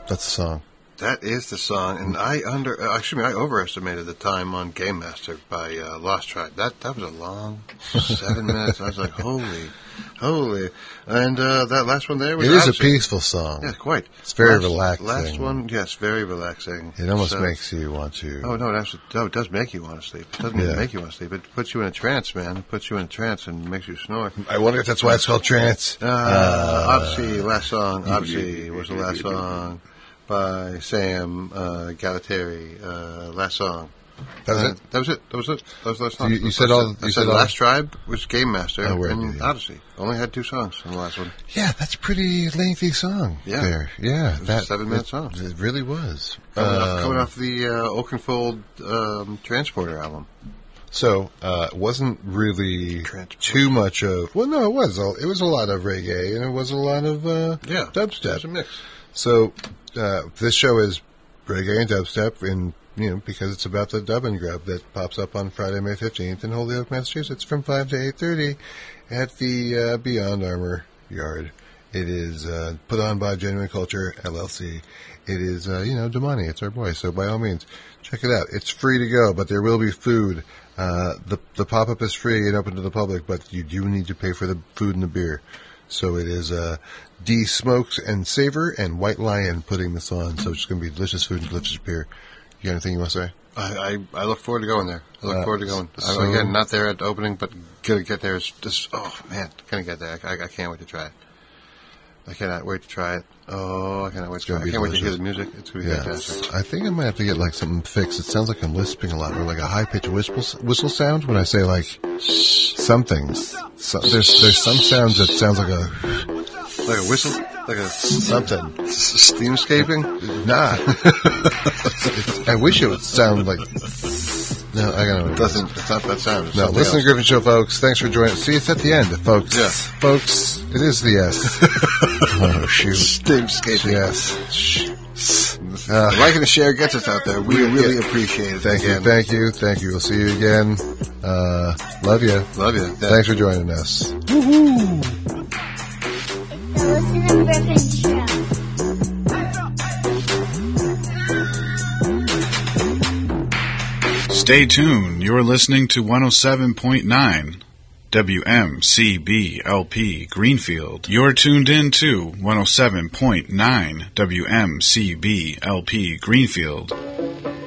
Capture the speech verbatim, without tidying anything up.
That's the song. That is the song, and I under uh, excuse me, I overestimated the time on Game Master by uh, Lost Tribe. That that was a long seven minutes. I was like, holy, holy, and uh, that last one there was. It is Odyssey. a peaceful song. Yeah, quite. It's very last, relaxing. Last one, yes, very relaxing. It almost so, makes you want to. Oh no, that's no, it does make you want to sleep. It doesn't Yeah. even make you want to sleep. It puts you in a trance, man. It puts you in a trance and makes you snore. I wonder if that's why it's called trance. Uh, Uh, Odyssey, last song. Odyssey was the last song by Sam uh, Galateri. Uh, last song. That was Uh, it? That was it. That was it. That was the last So song. you- you said all- I you said said all- Last Tribe was Game Master Oh, right, and yeah. Odyssey. Only had two songs in the last one. Yeah, that's a pretty lengthy song. Yeah. There. Yeah. It was that a seven-minute it, song. It really was. Coming, off, Um, coming off the uh, Oakenfold um, Transporter album. So, uh, it wasn't really Transport. too much of, well, no, it was. a- It was a lot of reggae, and it was a lot of uh, Yeah. It was a dubstep. mix. So, uh, this show is reggae and dubstep, and, you know, because it's about the Dub and Grub that pops up on Friday, May fifteenth in Holyoke, Massachusetts from five to eight thirty at the uh, Beyond Armor Yard. It is uh, put on by Genuine Culture, L L C. It is, uh, you know, Damani. It's our boy. So by all means, check it out. It's free to go, but there will be food. Uh, the the pop-up is free and open to the public, but you do need to pay for the food and the beer. So it is uh, D Smokes and Savor and White Lion putting this on. So it's going to be delicious food and delicious beer. You got anything you want to say? I, I, I look forward to going there. I look Uh, forward to going. so- I, again, not there at the opening, but gonna get there. Is just oh man, gonna get there. I, I can't wait to try it. I cannot wait to try it. Oh, I cannot wait to try it. gonna I be can't wait to hear delicious. the music. It's gonna be Yeah. fantastic. I think I might have to get like something fixed. It sounds like I'm lisping a lot, or like a high-pitched whistle, whistle sound when I say like some things. So, there's there's some sounds that sounds like a Like a whistle, like a something. steamscaping. Nah. It's- I wish it would sound like. No, I gotta. It doesn't. It's not that sound. It's No, something listen to else. Griffin Show, folks. Thanks for joining. See, it's at the end, folks. Yeah. Folks, it is the S. Oh, shoot. Steamscaping. Yes. Uh, Like and share gets us out there. We really appreciate it. Thank you, Again. thank you, thank you. We'll see you again. Uh, love you. Love you. Thanks for joining us. The Listen to Griffin Show. Stay tuned. You're listening to one oh seven point nine W M C B L P Greenfield. You're tuned in to one oh seven point nine W M C B L P Greenfield.